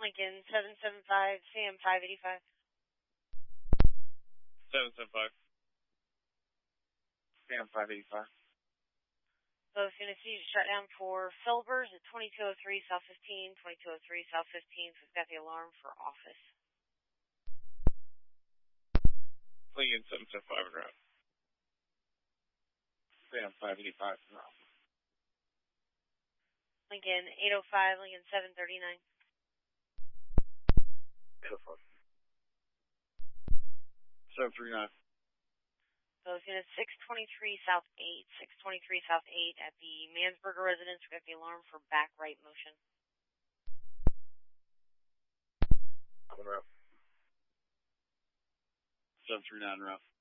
Lincoln 775, Sam 585. 775. Sam 585. Both units need to shut down for Filbers at 2203 South 15, 2203 South 15. So we've got the alarm for office. Lincoln 775 around. Sam 585 around. Lincoln 805, Lincoln 739. 805. 739. Both units 623 South 8, 623 South 8 at the Mansberger residence. We've got the alarm for back right motion. Coming up. 739 rough.